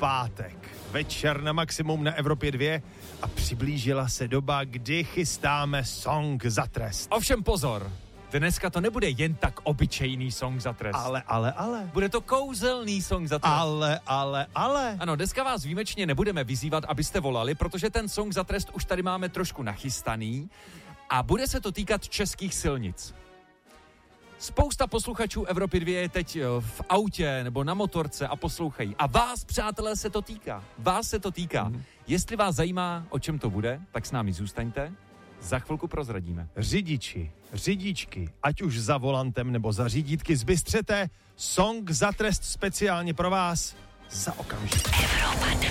pátek. Večer na maximum na Evropě 2 a přiblížila se doba, kdy chystáme song za trest. Ovšem pozor, dneska to nebude jen tak obyčejný song za trest. Ale. Bude to kouzelný song za trest. Ale. Ano, dneska vás výjimečně nebudeme vyzývat, abyste volali, protože ten song za trest už tady máme trošku nachystaný a bude se to týkat českých silnic. Spousta posluchačů Evropy 2 je teď v autě nebo na motorce a poslouchají. A vás, přátelé, se to týká. Vás se to týká. Jestli vás zajímá, o čem to bude, tak s námi zůstaňte. Za chvilku prozradíme. Řidičky, ať už za volantem nebo za řídítky zbystřete, song za trest speciálně pro vás za okamžik. Evropa 2.